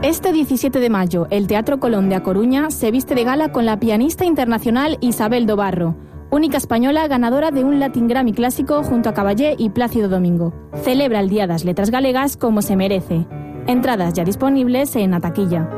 Este 17 de mayo, el Teatro Colón de A Coruña se viste de gala con la pianista internacional Isabel do Barro, única española ganadora de un Latin Grammy clásico junto a Caballé y Plácido Domingo. Celebra el Día das Letras Galegas como se merece. Entradas ya disponibles en A Taquilla.